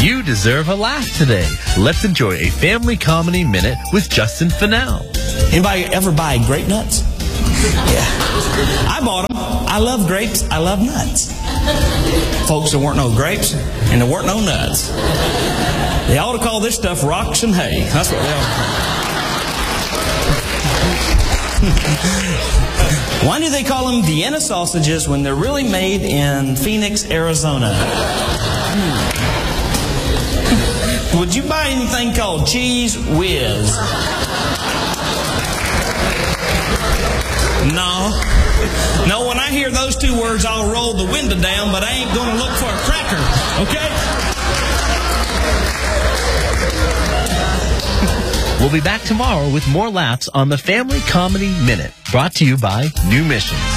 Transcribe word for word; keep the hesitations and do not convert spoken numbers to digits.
You deserve a laugh today. Let's enjoy a family comedy minute with Justin Fennell. Anybody ever buy grape nuts? Yeah. I bought them. I love grapes. I love nuts. Folks, there weren't no grapes and there weren't no nuts. They ought to call this stuff rocks and hay. That's what they ought to call. Why do they call them Vienna sausages when they're really made in Phoenix, Arizona? Hmm. Would you buy anything called Cheese Whiz? No. No, when I hear those two words, I'll roll the window down, but I ain't going to look for a cracker, okay? We'll be back tomorrow with more laughs on the Family Comedy Minute, brought to you by New Missions.